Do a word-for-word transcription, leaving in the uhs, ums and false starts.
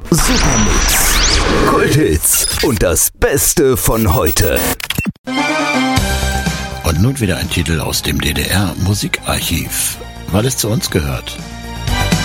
Supermix. Kulthits und das Beste von heute. Und nun wieder ein Titel aus dem D D R-Musikarchiv, weil es zu uns gehört.